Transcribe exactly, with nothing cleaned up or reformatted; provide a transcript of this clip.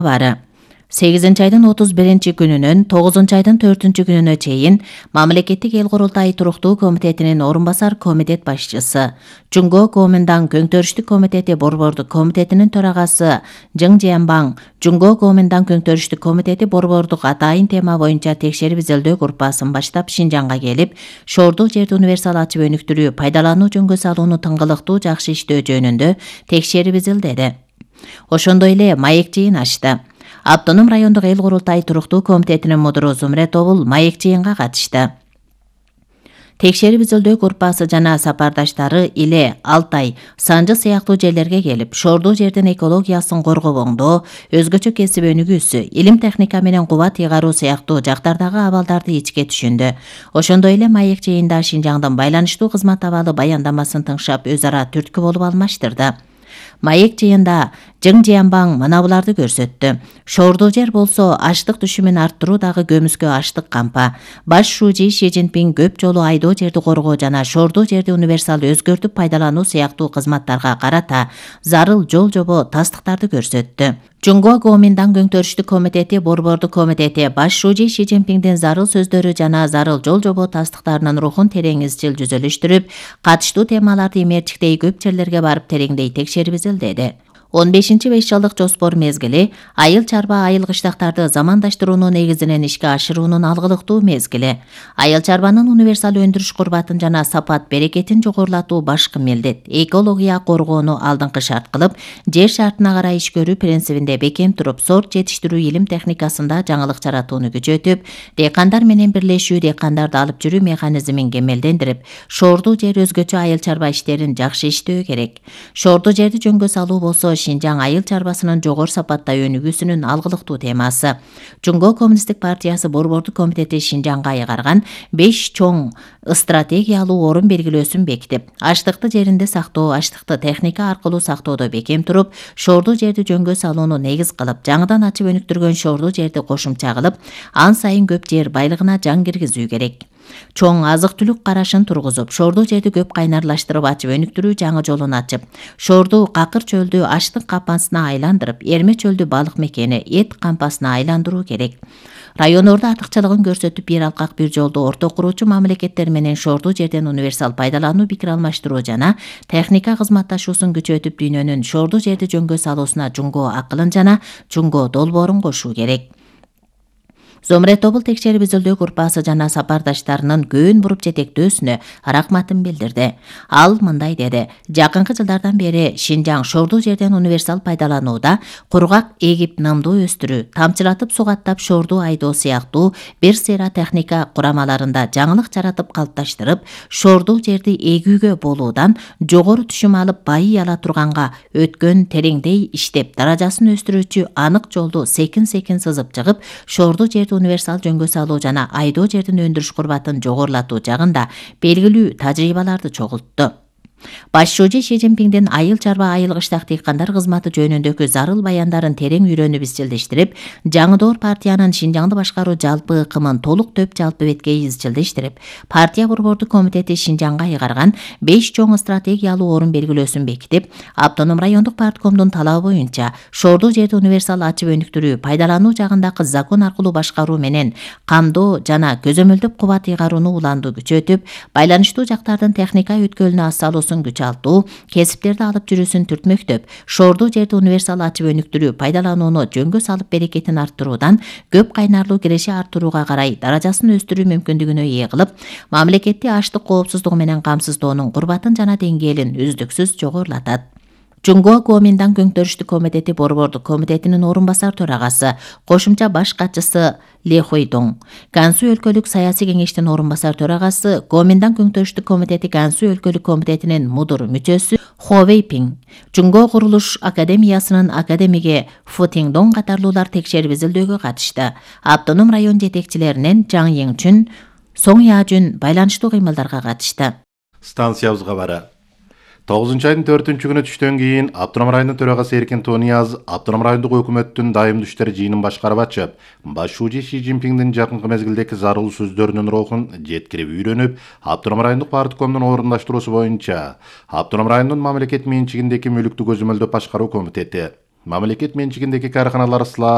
бары. сегизинчи айдын отуз биринчи күнүнөн тогузунчу айдын төртүнчү күнүнө чейин Мамлекеттик эл курултайы туруктуу комитетинин орун басар комитет башчысы, Жунго Гоминдан Көңтөрүштүк комитети борбордук комитетинин төрагасы Жың Жиянбаң, Жунго Гоминдан Көңтөрүштүк комитети борбордук атайын тема боюнча текшерип изилдөө группасын баштап Шинжаңга келип, шоордук жерди универсал ачып өнүктүрүү, пайдалануу жөнгө салууну тыңгылыктуу жакшы иштөө жөнүндө текшерип изилдеди. Ошондой эле маек жыйын ачты. Автоном райондук эл курултайы туруктуу комитетинин мудуру Зумрет Обул маек жыйынга катышты. Текшерип изилдөө группасы жана сапардаштары Иле, Алтай, Санжы сыяктуу жерлерге келип, шоордуу жердин экологиясын коргобоңдоо, өзгөчө кесип өнүгүүсү, илим техника менен кубат ыйгаруу сыяктуу жактардагы абалдарды ичке түшүндү. Ошондой эле маек жыйында Шинжаңдын байланыштуу кызмат абалы баяндамасын тыңшап, өз ара түрткү болуп алмаштырды. Маек жыйында Жың Жиянбаң мына буларды көрсөттү. Шоордуу жер болсо аштык түшүмүн арттыруу дагы көмүскө аштык кампа. Баш шужи Ши Цзиньпин көп жолу айдоо жерди коргоо жана шоордуу жерди универсал өзгөртүп пайдалануу сыяктуу кызматтарга карата зарыл жол жобо тастыктарды көрсөттү. Жунго Гоминдан Көңтөрүштүк комитети борбордук комитети баш шужи Ши Цзиньпиндин зарыл сөздөрү жана зарыл жол жобо тастыктарынын рухун терең изчил жүзөлүштүрүп, катыштуу темаларды имерчиктей көп жерлерге барып тереңдей текшерип изилдеди. он бешинчи беш жылдык жоспор мезгили айыл чарба айыл кыштактарды замандаштыруунун негизинен ишке ашыруунун алгылыктуу мезгили. Айыл чарбанын универсал өндүрүш курбатын жана сапат берекетин жогорулатуу башкы милдет. Экология коргоону алдыңкы шарт кылып, жер шартына карай иш көрүү принцибинде бекем туруп, сорт жетиштирүү илим техникасында жаңылык жаратууну күчөтүп, дыйкандар менен бирлешүү, дыйкандарды алып жүрүү механизмин кемелдендирип, шоордуу жер өзгөчө айыл чарба иштерин жакшы иштөө керек. Шоордуу жерди жөнгө салуу болсо Шинжаң айыл чарбасынын жогору сапатта өнүгүүсүнүн алгылыктуу темасы. Жунго Коммунисттик партиясы борбордук комитети Шинжаңга айгарган беш чоң стратегиялуу орун белгилөөсүн бекитип, аштыкты жеринде сактоо, аштыкты техника аркылуу сактоодо бекем туруп, шоордуу жерди жөнгө салууну негиз кылып, жаңыдан ачып өнүктүргөн шоордуу жерди кошумча кылып, ан сайын көп жер байлыгына жан киргизүү керек. Чоң азык-түлүк карашын тургузуп, шоордуу жерди көп кайнарлаштырып ачып өнүктүрүү жаңы жолун ачып, шоордуу какыр чөлдү аштык кампасына айландырып, эрме чөлдү балык мекени, эт кампасына айландыруу керек. Райондордо артыкчылыгын көрсөтүп, бир алкак бир жолду орто куруучу мамлекеттер менен шоордуу жерден универсал пайдалануу, пикир алмаштыруу жана техника кызматташуусун күчөтүп, дүйнөнүн шоордуу жерди жөнгө салуусуна Жунго акылын жана Жунго долбоорун кошуу керек. Зумрет Обул текшерип изилдөө группасы жана сапардаштарынын көөн буруп жетектөөсүнө рахматын билдирди. Ал мындай деди: жакынкы жылдардан бери Шинжаң шоордуу жерден универсал пайдаланууда кургак эгип нымдуу өстүрүү, тамчылатып сугаттап шоордуу айдоо сыяктуу бир сыйра техника курамаларында жаңылык жаратып калыпташтырып, шоордуу жерди эгүүгө болуудан жогору түшүм алып байый ала турганга өткөн тереңдей иштеп, даражасын өстүрүүчү анык жолду секин-секин сызып чыгып, шоордуу жерди универсал жөнгө салуу жана айдоо жердин өндүрүш курбатын жогорулатуу жагында белгилүү тажрыйбаларды чогултту. Баш шужи Ши Цзиньпиндин айыл чарба айыл кыштак дыйкандар кызматы жөнүндөгү зарыл баяндарын терең үйрөнүп изчилдештирип, жаңыдоор партиянын Шинжаңды башкаруу жалпы ыкымын толук төп жалпы бетке изчилдештирип, партия борбордук комитети Шинжаңга айгарган беш чоң стратегиялуу орун белгилөөсүн бекитип, автоном райондук парткомдун талабы боюнча шоордуу жерди универсал ачып өнүктүрүү, пайдалануу жагындагы закон аркылуу башкаруу менен камдоо жана көзөмөлдөп кубат ыйгарууну уланду күчөтүп, байланыштуу жактардын техника өткөлүнө ас салуусун күчалтуу, кесиптерди алып жүрүүсүн түртмөктөп, шоордуу жерди универсал ачып өнүктүрүү, пайдаланууну жөнгө салып берекетин арттыруудан көп кайнарлуу киреши арттырууга карай даражасын өстүрүү мүмкүндүгүнө ээ кылып, мамлекетти аштык коопсуздугу менен камсыздоонун курбатын жана деңгээлин үздүксүз жогорулатат. Жунго Гоминдан Көңтөрүштүк комитети борбордук комитетинин орун басар төрагасы, кошумча баш катчысы Ле Хойдоң, Гансу өлкөлүк саясий кеңештин орун басар төрагасы, Гоминдан Көңтөрүштүк комитети Гансу өлкөлүк комитетинин мудур мүчөсү Хо Вейпиң, Жунго курулуш академиясынын академиги Фу Тиңдоң катарлуулар текшерип изилдөөгө катышты. Автоном район жетекчилеринен Жаң Йыңчүн, Соң Яжүн байланыштуу кыймылдарга катышты. Станциябызга бара. тогузунчу айдын төртүнчү күнү түштөн кийин Автоном районунун төрагасы Эркин Тонияз Автоном райондук өкмөттүн дайымдуу иштер жыйынын башкарып ачып, баш шужи Ши Цзиньпиндин жакынкы мезгилдеги зарыл сөздөрүнүн рухун жеткирип үйрөнүп, Автоном райондук парткомдун орундаштыруусу боюнча Автоном районунун мамлекет менчигиндеги мүлүктү көзөмөлдөп башкаруу комитети, мамлекет менчигиндеги каарханалар